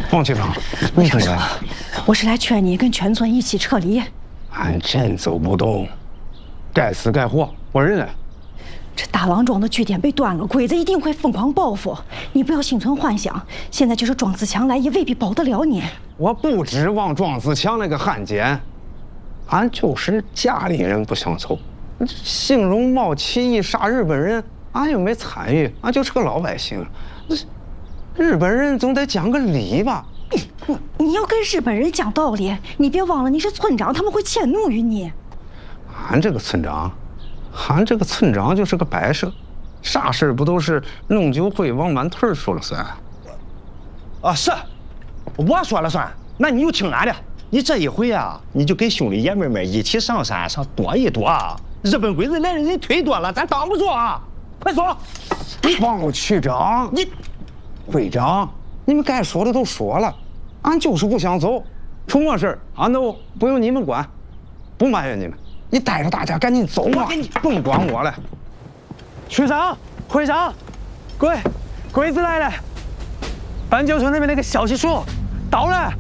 王局长，你怎么来？ 我是来劝你跟全村一起撤离。 俺真走不动，该死该活，我认了。 这大王庄的据点被端了，鬼子一定会疯狂报复。你不要心存幻想，现在就是庄子强来，也未必保得了你。 我不指望庄子强那个汉奸，俺就是家里人不想走。兴荣茂起义杀日本人，俺又没参与，俺就是个老百姓。日本人总得讲个理吧？ 你要跟日本人讲道理，你别忘了你是村长，他们会迁怒于你。 俺这个村长就是个摆设，啥事不都是弄酒会往满腿说了算？ 啊，是，我说了算。那你就听俺的，你这一回啊，你就跟兄弟爷们们一起上山上躲一躲啊。日本鬼子来的人忒多了，咱挡不住啊！快走！ 王区长， 你会长，你们该说的都说了，俺就是不想走。出么事俺都不用你们管，不埋怨你们。你带着大家赶紧走吧，甭管我了。 区长、会长，鬼子来了！板桥村那边那个消息树到了。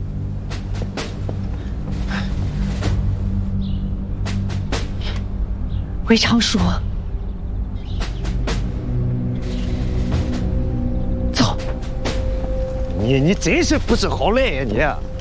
魏长叔， 你真是不知好赖呀你！